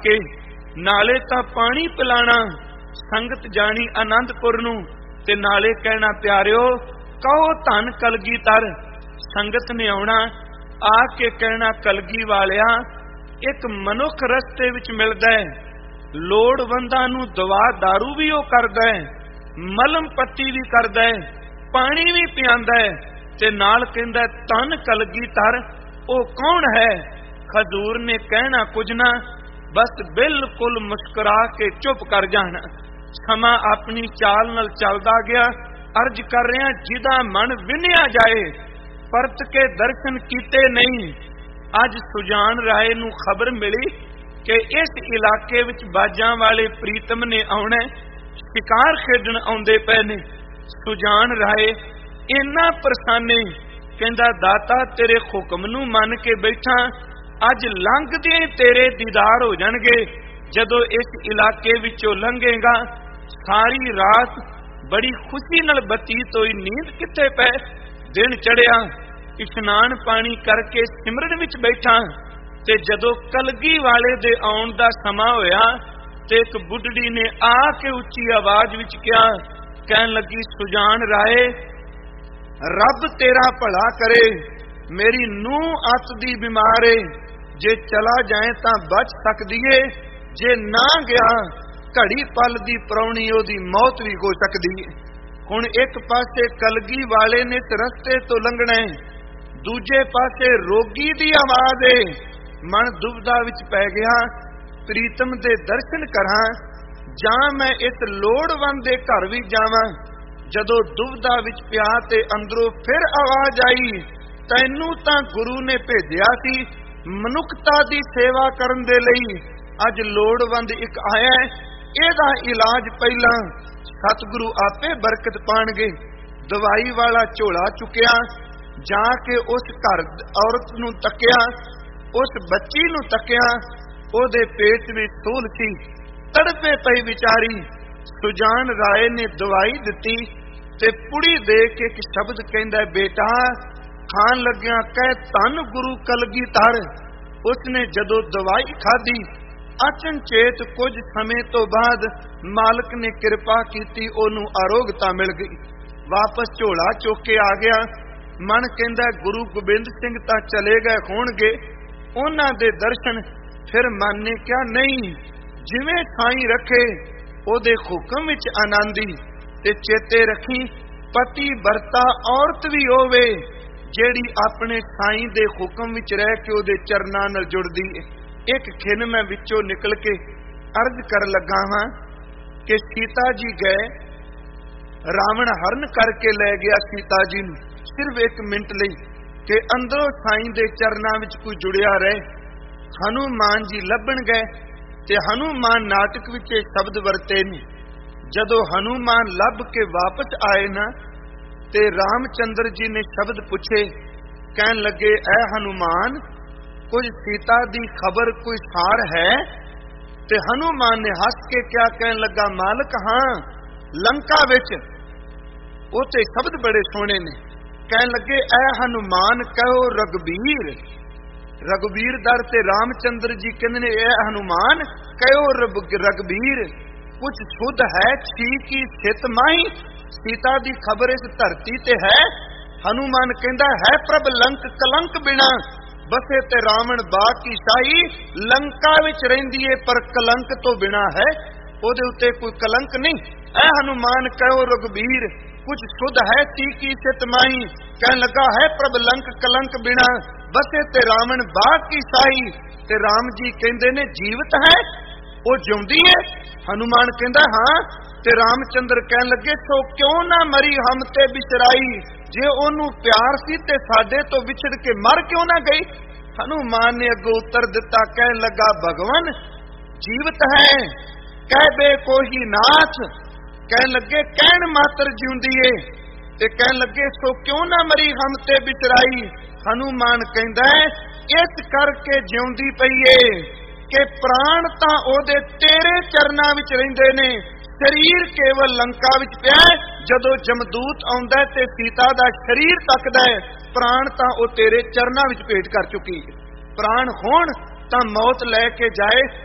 के नाले तां पानी पिलाना संगत जानी आनंदपुर नूं ते नाले कहना प्यारिओ कहो धन कलगीधर। संगत ने आउणा आके कहना कलगी वालिया एक मनुख रस्ते विच मिलदा है, लोड़वंदां नूं दवा दारू भी ओ करदा है, मलम पट्टी भी करदा है, पानी भी पिआंदा है ते नाल कहंदा धन कलगीधर ओ कौन है। खजूर ने कहना कुछ ना, बस बिल्कुल मुस्कुरा के चुप कर जाना। समा अपनी चाल नाल चलदा गया, अर्ज कर रहा जिदा मन विन्या जाए परत के दर्शन कीते नहीं। अज सुजान राय नूं खबर मिली कि इस इलाके विच बाजां वाले प्रीतम ने आउणा, शिकार खेडण आउंदे पए ने। सुजान राय इन्ना परसाने कहंदा दाता तेरे हुक्म नूं मन के बैठा, अज लंघदे तेरे दीदार हो जाणगे। जदों इस इलाके विचों लंघेगा सारी रात बड़ी खुशी नाल बतीत होई, नींद किथे पै। दिन चढ़िया, इशनान पानी करके सिमरन विच बैठा ते जदों कलगी वाले दे आउण दा समा होया ते एक बुढ़ड़ी ने आके उच्ची आवाज विच कहा, कहन लगी सुजान राय रब तेरा भला करे, मेरी नूह अत दी बीमार है, जे चला जाए तां बच सकदी है, जे ना गया घड़ी पल दी परौणी ओदी मौत भी हो सकदी है। हुण एक पासे कलगी वाले ने रस्ते तो लंघना है, दूजे पासे रोगी दी आवाज है। मन दुविधा विच पै गया, प्रीतम दे दर्शन करां जां मैं इस लोड़वंद दे घर भी जावां। जदों दुविधा विच पिया ते अंदरों फिर आवाज आई, तैनू तां गुरु ने भेजिया सी मनुखता दी सेवा करन दे लई, अज लोड़वंद एक आया, ਇਹਦਾ इलाज पहला सतगुरु आपे बरकत पाणगे। दवाई वाला झोला चुकिया, जाके उस घर औरत नूं तकिया, उस बच्ची नूं तकिया, ओदे पेट विच सूल सी, तड़पे पई विचारी। सुजान राय ने दवाई दिती ते पुड़ी दे के एक शब्द कहंदा, बेटा खान लग्या कह धन गुरु कलगीधर। उसने जदों दवाई खाधी अचनचेत कुछ समय तो बाद मालिक ने कृपा की, ओनू आरोगता मिल गई। वापस झोला चुक के आ गया। मन कहंदा गुरु गोबिंद सिंह तां चले गए होणगे, उन्हां दे दर्शन फिर मन ने क्या नहीं, जिवें साईं रखे ओदे हुक्म विच आनंदी। ते चेते रखी पति बरता औरत भी होवे जेड़ी अपने साईं दे हुक्म विच रह के ओदे चरनां नाल जुड़दी है। एक खिन मैं विचों निकल के अर्ज कर लगा हां कि सीता जी गए, रावण हरण करके ले गया सीता जी नूं सिर्फ एक मिनट लई कि अंदरों साईं दे चरनां विच कोई जुड़िया रहे। हनुमान जी लभण गए ते हनुमान नाटक विच शब्द वरते ने। जदों हनुमान लभ के वापस आए ना ते रामचंद्र जी ने शब्द पूछे, कहन लगे ऐ हनुमान कुछ सीता दी खबर कोई सार है। ते हनुमान ने हस के क्या कहन लगा, मालिक हां लंका विच। उते शब्द बड़े सोहणे ने, कहन लगे ऐ हनुमान कहो रघुबीर। रघुबीर दर ते रामचंद्र जी कहंदे ने ऐ हनुमान कहो रघुबीर, कुछ सुध है छी की स्थित माही। सीता दी खबर इस धरती ते है। हनुमान कहंदा है प्रभ लंक कलंक बिना बसे ते रावण बाग की शाही। लंका विच रहिंदी है पर कलंक तो बिना है, ओदे उत्ते कोई कलंक नहीं। ऐ हनुमान कहो रघुबीर, कुछ सुध है ती की सित माही। कहन लगा है प्रभ लंक कलंक बिना बसे ते रावण बाग की शाही। ते राम जी कहंदे ने जीवित है, ओ जिउंदी है। हनुमान कहंदा हां। ते रामचंद्र कहन लगे सो क्यों ना मरी हम ते बिसराई। जे ओनू प्यार सी ते साडे तो विछड़ के मर क्यों ना गई। हनुमान ने अगो उत्तर दिता, कहन लगा भगवान जीवित है कह बे कोही नाथ। कहन लगे कहन मात्र जिउंदी है। ते कहन लगे सो क्यों ना मरी हम ते बिसराई। हनुमान कहंदा इस करके जिउंदी पई है कि प्राण तां ओदे तेरे चरनां विच रहिंदे ने, शरीर केवल लंका विच पिया। जदों जमदूत आउंदा ते सीता दा शरीर तकदा है, प्राण तां ओ तेरे चरनां विच भेट कर चुकी है। प्राण होण तां मौत लै के जाए